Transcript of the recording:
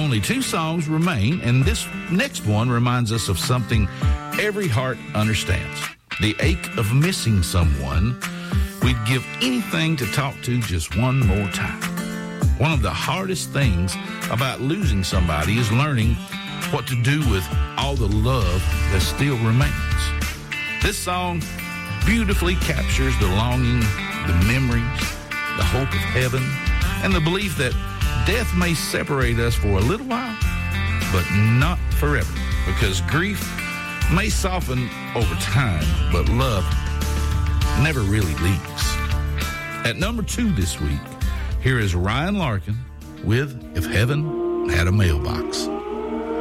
Only 2 songs remain, and this next one reminds us of something every heart understands. The ache of missing someone we'd give anything to talk to just one more time. One of the hardest things about losing somebody is learning what to do with all the love that still remains. This song beautifully captures the longing, the memories, the hope of heaven, and the belief that death may separate us for a little while, but not forever, because grief may soften over time, but love never really leaves. At number 2 this week, here is Ryan Larkin with If Heaven Had a Mailbox.